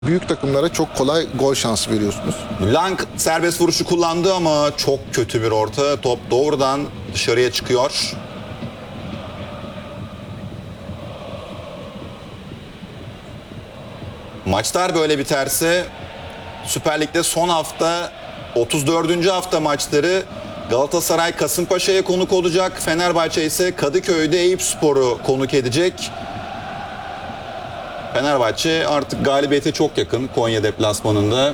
Büyük takımlara çok kolay gol şansı veriyorsunuz. Lang serbest vuruşu kullandı ama çok kötü bir orta. Top doğrudan dışarıya çıkıyor. Maçlar böyle biterse Süper Lig'de son hafta 34. hafta maçları Galatasaray Kasımpaşa'ya konuk olacak. Fenerbahçe ise Kadıköy'de Eyüpspor'u konuk edecek. Fenerbahçe artık galibiyete çok yakın Konya deplasmanında.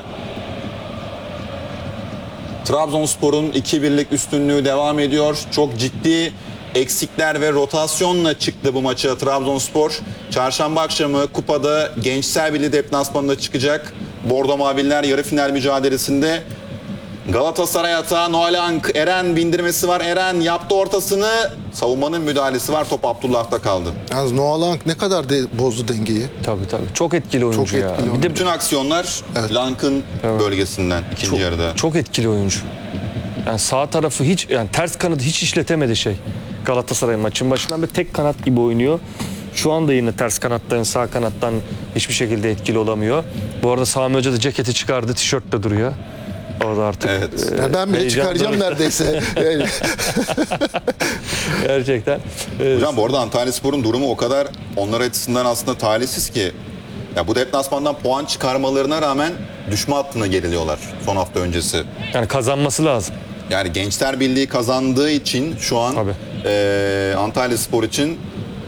Trabzonspor'un 2-1'lik üstünlüğü devam ediyor. Çok ciddi eksikler ve rotasyonla çıktı bu maça Trabzonspor. Çarşamba akşamı kupada Gençler Birliği deplasmanında çıkacak. Bordo Maviller yarı final mücadelesinde. Galatasaray atağı Noah Lang, Eren bindirmesi var. Eren yaptı ortasını. Savunmanın müdahalesi var. Top Abdullah'ta kaldı. Yalnız Noah Lang ne kadar bozdu dengeyi. Tabii. Çok etkili oyuncu Çok ya. etkili Bir de Bütün aksiyonlar Lang'ın bölgesinden ikinci yarıda. çok etkili oyuncu. Yani sağ tarafı hiç, yani ters kanadı hiç işletemedi Galatasaray maçın başından beri tek kanat gibi oynuyor. Şu anda yine ters kanattan, sağ kanattan hiçbir şekilde etkili olamıyor. Bu arada Sami Hoca da ceketi çıkardı, tişörtle duruyor. Orada artık. Evet. Ben bile çıkaracağım neredeyse. Gerçekten. Hocam bu arada Antalyaspor'un durumu o kadar onlar açısından aslında talihsiz ki ya bu deplasmandan puan çıkarmalarına rağmen düşme hattına geriliyorlar son hafta öncesi. Yani kazanması lazım. Yani Gençler Birliği kazandığı için şu an Antalyaspor için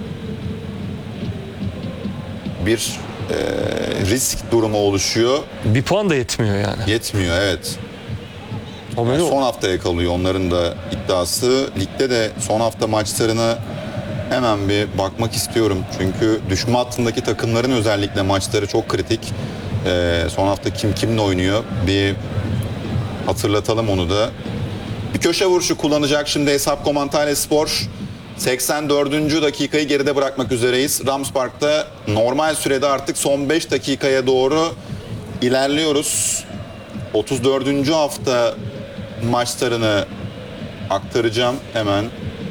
bir risk durumu oluşuyor. Bir puan da yetmiyor yani. Yetmiyor, evet. O Yani böyle son haftaya kalıyor onların da iddiası. Ligde de son hafta maçlarına hemen bir bakmak istiyorum. Çünkü düşme hattındaki takımların özellikle maçları çok kritik. Son hafta kim kimle oynuyor? Bir hatırlatalım onu da. Bir köşe vuruşu kullanacak şimdi Hesapkom Antalyaspor. 84. dakikayı geride bırakmak üzereyiz. Rams Park'ta normal sürede artık son 5 dakikaya doğru ilerliyoruz. 34. hafta maçlarını aktaracağım hemen.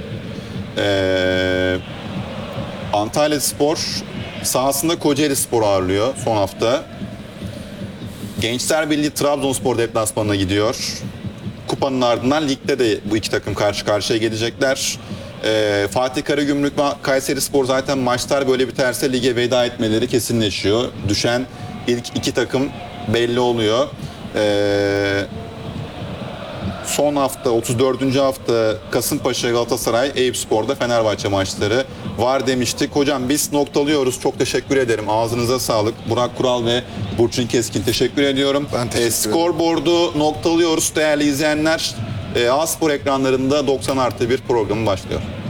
Antalyaspor sahasında Kocaelispor ağırlıyor son hafta. Gençler Birliği Trabzonspor deplasmanına gidiyor. Kupanın ardından ligde de bu iki takım karşı karşıya gelecekler. Fatih Karagümrük ve Kayserispor zaten maçlar böyle biterse lige veda etmeleri kesinleşiyor. Düşen ilk iki takım belli oluyor. Son hafta 34. hafta Kasımpaşa, Galatasaray, Eyüpspor'da Fenerbahçe maçları var demiştik. Hocam biz noktalıyoruz. Çok teşekkür ederim. Ağzınıza sağlık. Burak Kural ve Burçin Keskin teşekkür ediyorum. Ben teşekkür ederim. Skorboard'u noktalıyoruz değerli izleyenler. A-Spor ekranlarında 90+1 programı başlıyor.